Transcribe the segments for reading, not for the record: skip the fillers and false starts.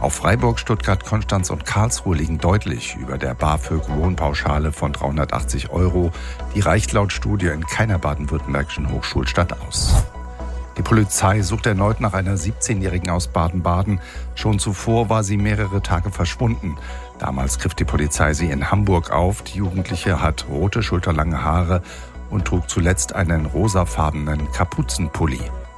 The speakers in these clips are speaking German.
Auch Freiburg, Stuttgart, Konstanz und Karlsruhe liegen deutlich über der BAföG-Wohnpauschale von 380 €. Die reicht laut Studie in keiner baden-württembergischen Hochschulstadt aus. Die Polizei sucht erneut nach einer 17-Jährigen aus Baden-Baden. Schon zuvor war sie mehrere Tage verschwunden. Damals griff die Polizei sie in Hamburg auf. Die Jugendliche hat rote, schulterlange Haare und trug zuletzt einen rosafarbenen Kapuzenpulli.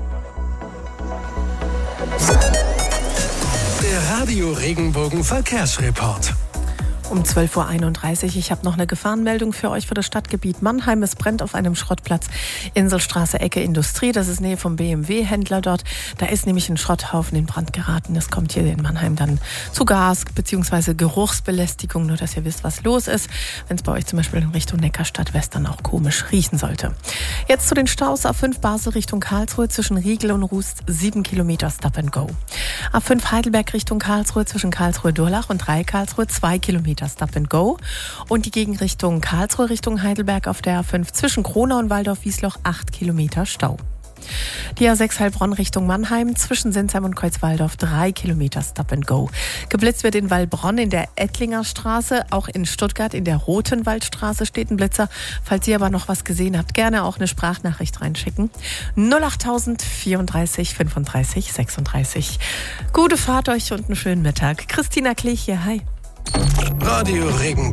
Der Radio Regenbogen Verkehrsreport. Um 12.31 Uhr. Ich habe noch eine Gefahrenmeldung für euch für das Stadtgebiet Mannheim. Es brennt auf einem Schrottplatz, Inselstraße, Ecke Industrie. Das ist Nähe vom BMW-Händler dort. Da ist nämlich ein Schrotthaufen in Brand geraten. Es kommt hier in Mannheim dann zu Gas- bzw. Geruchsbelästigung. Nur, dass ihr wisst, was los ist. Wenn es bei euch zum Beispiel in Richtung Neckarstadt West dann auch komisch riechen sollte. Jetzt zu den Staus. A5 Basel Richtung Karlsruhe zwischen Riegel und Rust 7 Kilometer Stop and Go. A5 Heidelberg Richtung Karlsruhe zwischen Karlsruhe-Durlach und 3 Karlsruhe 2 Kilometer Stop and Go. Und die Gegenrichtung Karlsruhe Richtung Heidelberg auf der A5 zwischen Kronau und Waldorf-Wiesloch 8 Kilometer Stau. Die A6 Heilbronn Richtung Mannheim zwischen Sinsheim und Kreuzwaldorf 3 Kilometer Stop and Go. Geblitzt wird in Wallbronn in der Ettlinger Straße, auch in Stuttgart in der Rotenwaldstraße steht ein Blitzer. Falls ihr aber noch was gesehen habt, gerne auch eine Sprachnachricht reinschicken. 08000 34 35 36. Gute Fahrt euch und einen schönen Mittag. Christina Klech hier, hi. Radio Regenbogen.